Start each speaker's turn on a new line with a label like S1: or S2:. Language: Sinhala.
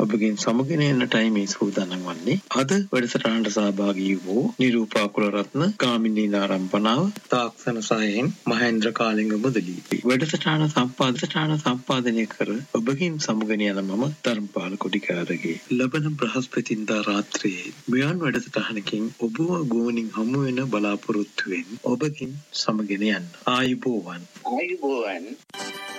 S1: ඔබගෙන් සමගෙන යන්නටයි මේ සූදානම් වන්නේ. අද වැඩසටහනට සහභාගී වූ නිරූපා කුලරත්න, ගාමිණී නාරම්පනාව, තාක්ෂණ සායෙන් මහේන්ද්‍ර කාලිංග මුදලි. වැඩසටහන සම්පාදනය කර ඔබගෙන් සමගෙන යන මම ධර්මපාල කොඩිකාරගේ. ලබන බ්‍රහස්පතින්දා රාත්‍රියේ මෙවන් වැඩසටහනකින් ඔබව ගෝනින් හමු වෙන බලාපොරොත්තුවෙන් ඔබගෙන් සමගෙන යන්න. ආයුබෝවන්.